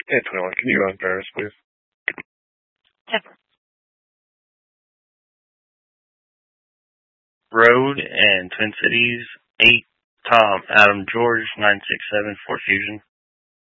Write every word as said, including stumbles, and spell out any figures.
Hey, twenty-one, can you run Paris, please? Yep. Road and Twin Cities, eight Tom Adam George, nine six seven Fort Fusion.